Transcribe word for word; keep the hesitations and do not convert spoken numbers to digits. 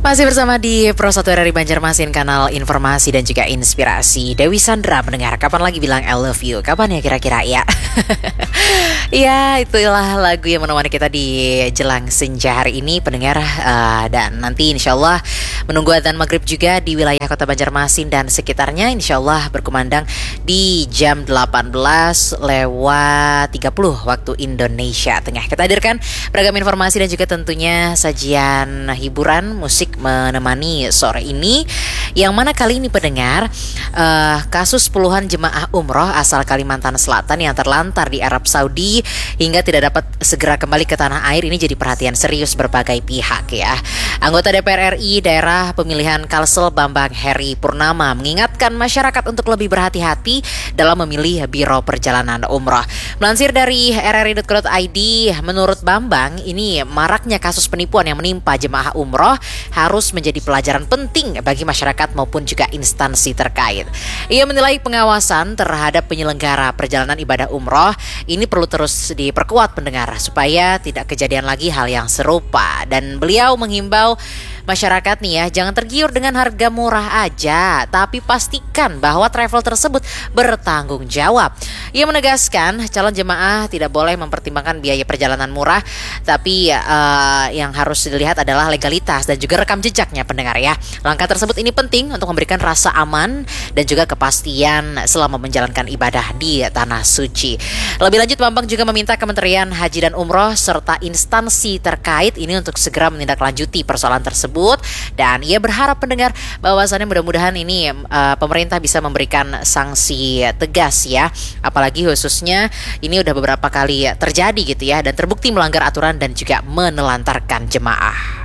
Masih bersama di Pro satu R R I Banjarmasin, kanal informasi dan juga inspirasi. Dewi Sandra mendengar, kapan lagi bilang I love you? Kapan ya kira-kira ya? Ya, itulah lagu yang menemani kita di jelang senja hari ini, pendengar. uh, Dan nanti insya Allah menunggu adzan maghrib juga di wilayah kota Banjarmasin dan sekitarnya, insya Allah berkumandang di jam delapan belas lewat tiga puluh waktu Indonesia Tengah. Kita hadirkan beragam informasi dan juga tentunya sajian hiburan musik menemani sore ini, yang mana kali ini pendengar, uh, kasus puluhan jemaah umroh asal Kalimantan Selatan yang terlantar di Arab Saudi hingga tidak dapat segera kembali ke tanah air ini jadi perhatian serius berbagai pihak ya. Anggota D P R R I Daerah Pemilihan Kalsel Bambang Heri Purnama mengingatkan masyarakat untuk lebih berhati-hati dalam memilih biro perjalanan umroh. Melansir dari r r i dot co dot i d, menurut Bambang, ini maraknya kasus penipuan yang menimpa jemaah umroh harus menjadi pelajaran penting bagi masyarakat maupun juga instansi terkait. Ia menilai pengawasan terhadap penyelenggara perjalanan ibadah umroh ini perlu terus diperkuat pendengar supaya tidak kejadian lagi hal yang serupa. Dan beliau menghimbau masyarakat nih ya, jangan tergiur dengan harga murah aja, tapi pastikan bahwa travel tersebut bertanggung jawab. Ia menegaskan calon jemaah tidak boleh mempertimbangkan biaya perjalanan murah, tapi uh, yang harus dilihat adalah legalitas dan juga rekam jejaknya pendengar ya. Langkah tersebut ini penting untuk memberikan rasa aman dan juga kepastian selama menjalankan ibadah di tanah suci. Lebih lanjut, Bambang juga meminta Kementerian Haji dan Umroh serta instansi terkait ini untuk segera menindaklanjuti persoalan tersebut. Dan ia berharap pendengar bahwasannya mudah-mudahan ini uh, pemerintah bisa memberikan sanksi tegas ya, apalagi khususnya ini udah beberapa kali terjadi gitu ya, dan terbukti melanggar aturan dan juga menelantarkan jemaah.